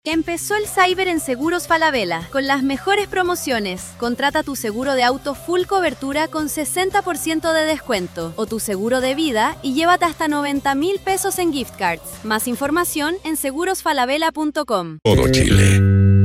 Empezó el Cyber en Seguros Falabella, con las mejores promociones. Contrata tu seguro de auto full cobertura con 60% de descuento, o tu seguro de vida y llévate hasta 90.000 pesos en gift cards. Más información en segurosfalabella.com. Todo Chile